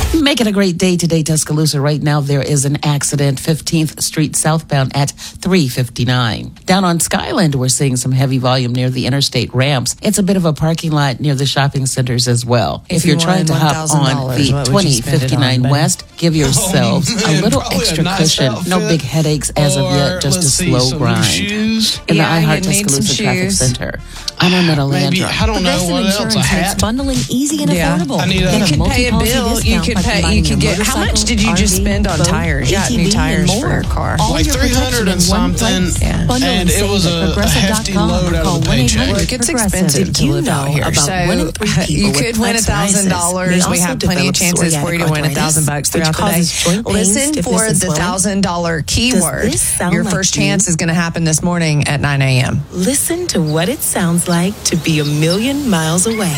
Make it a great day today, Tuscaloosa. Right now, there is an accident, 15th Street southbound at 359. Down on Skyland, we're seeing some heavy volume near the interstate ramps. It's a bit of a parking lot near the shopping centers as well. If you're trying to hop on the 2059 West, give yourselves a little extra cushion. No big headaches as of yet, just a slow grind. In the iHeart Tuscaloosa Traffic Center. I'm Annetta Landrum. I don't know what else. A hat. Bundling easy and affordable. You can pay a bill. You could get. How much did you just spend on tires? You got new tires for your car. Like 300 and something. And it was a hefty load out of the paycheck. Look, it's expensive to live out here. So you could win $1,000. We have plenty of chances for you to win $1,000 throughout the day. Listen for the $1,000 keyword. Your first chance is going to happen this morning at 9 a.m. Listen to what it sounds like to be a million miles away.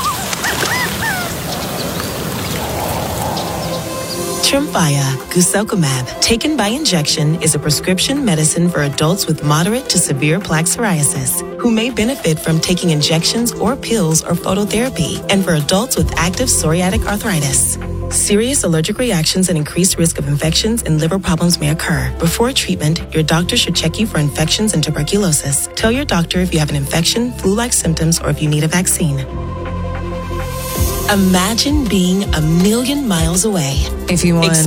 Tremfya guselkumab, taken by injection, is a prescription medicine for adults with moderate to severe plaque psoriasis who may benefit from taking injections or pills or phototherapy, and for adults with active psoriatic arthritis. Serious allergic reactions and increased risk of infections and liver problems may occur. Before treatment, your doctor should check you for infections and tuberculosis. Tell your doctor if you have an infection, flu-like symptoms, or if you need a vaccine. Imagine being a million miles away. If you want